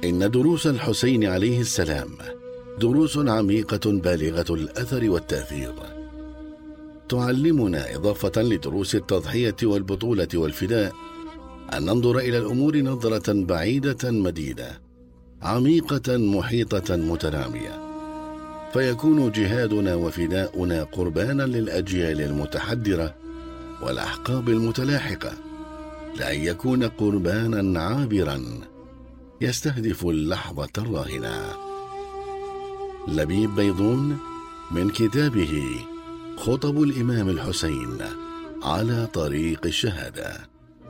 إن دروس الحسين عليه السلام دروس عميقة بالغة الأثر والتأثير، تعلمنا إضافة لدروس التضحية والبطولة والفداء أن ننظر إلى الأمور نظرة بعيدة مديدة عميقة محيطة متنامية، فيكون جهادنا وفداؤنا قربانا للأجيال المتحدرة والأحقاب المتلاحقة، لأن يكون قربانا عابرا يستهدف اللحظة الراهنة. لبيب بيضون من كتابه خطب الإمام الحسين على طريق الشهادة.